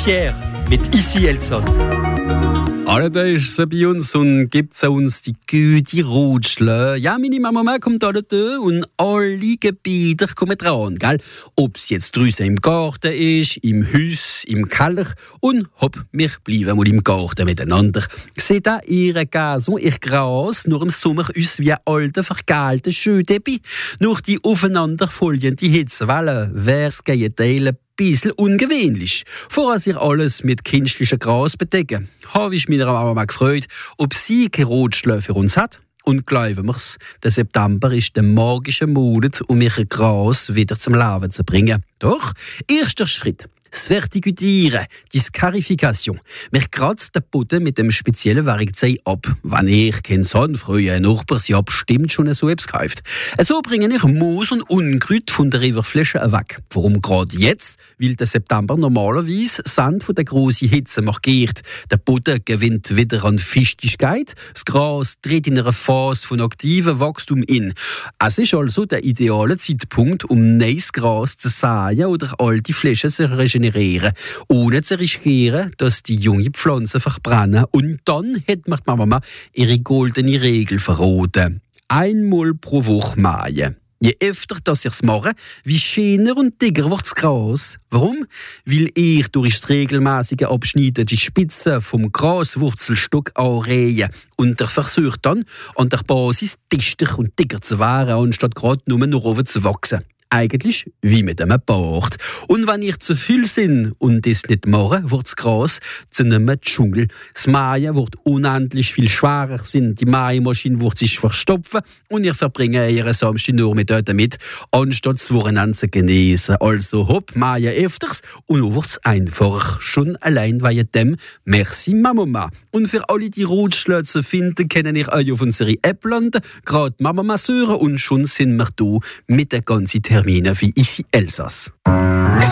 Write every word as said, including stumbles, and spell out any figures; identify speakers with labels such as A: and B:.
A: Pierre mit Ici Elsass.
B: Alle da ist es bei uns und gibt uns die gute Rutschle. Ja, meine Mama kommt alle da und alle Gebiete kommen dran, gell? Ob es jetzt draussen im Garten ist, im Haus, im Keller und hopp, wir bleiben mal im Garten miteinander. Seht ihr ihre Gason, ihr Gras, nur im Sommer uns wie ein alter, vergälter Schödebi. Nur die aufeinanderfolgende Hitzewelle, wär's Teile bisschen ungewöhnlich. Vorher sich alles mit künstlichem Gras bedecken. Habe ich meiner Mama gefreut, ob sie keine Rotschläge für uns hat. Und glauben wir's, der September ist der magische Monat, um ihr Gras wieder zum Leben zu bringen. Doch, erster Schritt. Das Vertikutieren, die Scarification. Wir kratzen den Boden mit dem speziellen Werkzeug ab. Wenn ich kein Sonnenfrühe Nachbar, sie bestimmt schon so etwas gekauft. So bringe ich Moos und Unkraut von der Riverfläche weg. Warum gerade jetzt? Weil der September normalerweise Sand von der grossen Hitze markiert. Der Boden gewinnt wieder an Festigkeit. Das Gras tritt in einer Phase von aktivem Wachstum in. Es ist also der ideale Zeitpunkt, um neues Gras zu säen oder alte Flächen zu regenerieren. Ohne zu riskieren, dass die junge Pflanzen verbrennen. Und dann hat mir die Mama ihre goldene Regel verraten. Einmal pro Woche mähen. Je öfter das ihr es macht, wie schöner und dicker wird das Gras. Warum? Weil ihr durch das regelmäßige Abschneiden die Spitze vom Graswurzelstock anreihen und der versucht dann, an der Basis dichter und dicker zu werden, anstatt gerade nur noch oben zu wachsen. Eigentlich wie mit einem Bart. Und wenn ihr zu viel sind und das nicht machen, wird das Gras zu einem Dschungel. Das Mähen wird unendlich viel schwerer sein, die Mähmaschine wird sich verstopfen und ihr verbringt ihren Samstag nur mit dort mit, anstatt das Wochenende zu genießen. Also hopp, mähen öfters und dann wird es einfach. Schon allein wegen dem merci Mama. Und für alle die Rotschläge zu finden, können ich euch auf unsere App landen, gerade Mama Masseure und schon sind wir da mit der ganzen Termine wie Ici Elsass.